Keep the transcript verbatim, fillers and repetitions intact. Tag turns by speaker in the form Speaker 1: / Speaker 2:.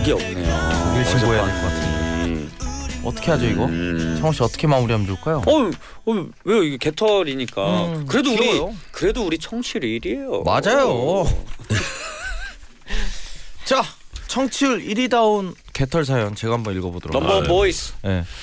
Speaker 1: 답이 없네요.
Speaker 2: 독일 신고해야 될 것 같은데. 어떻게 하죠 이거?
Speaker 1: 음.
Speaker 2: 창호 씨 어떻게 마무리하면 좋을까요?
Speaker 1: 어, 어 왜요? 이게 개털이니까.
Speaker 2: 음,
Speaker 1: 그래도
Speaker 2: 귀여워요.
Speaker 1: 우리 그래도 우리 청취율 일 위예요.
Speaker 2: 맞아요. 자, 청취율 일 위다운 개털 사연 제가 한번 읽어보도록
Speaker 1: 넘버
Speaker 2: 하겠습니다.
Speaker 1: 보이스.
Speaker 2: 네.